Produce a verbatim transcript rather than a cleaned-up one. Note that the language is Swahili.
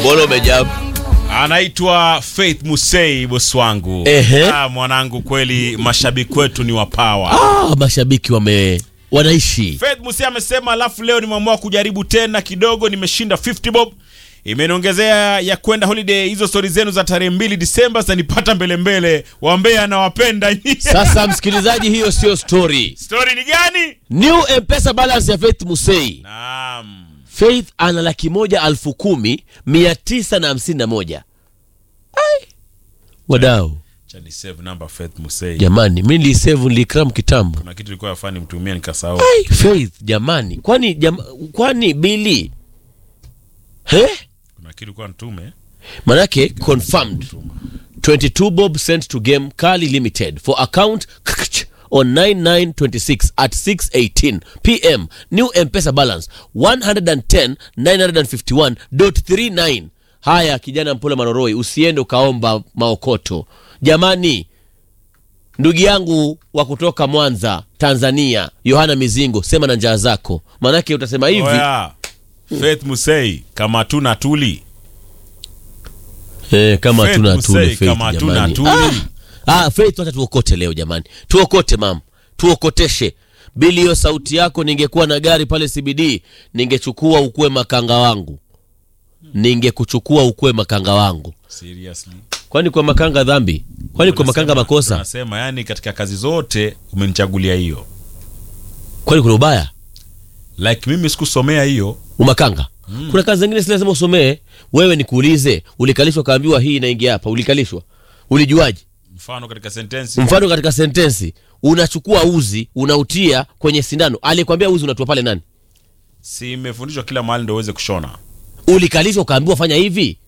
Mbona umejab? Anaitwa Faith Musei boss wangu. Ehe. Ah, mwanangu kweli mashabiki wetu ni wa power. Ah, mashabiki wame wanaishi. Faith Musei amesema alafu leo nimeamua kujaribu tena kidogo, nimeshinda fifty bob. Imeniongezea ya kwenda holiday. Hizo story zenu za tarehe mbili Disemba zanipata mbele mbele. Waambie anawapenda. Sasa msikilizaji, hiyo sio story. Story ni gani? New M-Pesa balance ya Faith Musei. Naam. Faith ana laki moja alfu kumi mia tisa na hamsini na moja. Ai. Wadau. Chani save number Faith Musei. Jamani, mimi nilisave nilikram kitambo. Kuna kitu ilikuwa yafani mtumia nikasahau. Ai, Faith jamani. Kwani jam, kwani Billy? He? Kuna kitu ilikuwa nitume. Manake confirmed. twenty-two bob sent to Game Kali Limited for account on nine nine twenty-six at six eighteen p m. New M-Pesa balance one hundred ten thousand nine hundred fifty-one point three nine. Haya kijana Mpole Maroroi, usiende ukaomba maokoto. Jamani, ndugu yangu wa kutoka Mwanza, Tanzania, Yohana Mizingo, sema na njaa zako. Manake utasema hivi. Oya, Faith Musei kama tuna tuli. Eh, kama Faith tuna Musei, tuli Faith kama tuna jamani. tuli. Ah, ah Faith wacha tuokote leo jamani. Tuokote mam. Tuokoteshe. Bili hiyo sauti yako, ningekuwa na gari pale C B D, ningechukua ukue makanga wangu. Ningekuchukua ukue makanga wangu. Seriously. Kwani kwa makanga dhambi? Kwani kwa makanga makosa? Nasema yani katika kazi zote umenichagulia hiyo. Kwani kuna ubaya? Like mimi sikusomea hiyo. Umakanga. Mm. Kuna kazi zingine si lazima usomee. Wewe nikuulize, ulikalishwa kaambiwa hii inaingia hapa, ulikalishwa? Ulijuaje? Mfano katika sentensi. Mfano katika sentensi, unachukua uzi, unautia kwenye sindano. Alikwambia uzi unatua pale nani? Si imefundishwa kila mahali ndio uweze kushona. Ulikalishwa kaambiwa fanya hivi?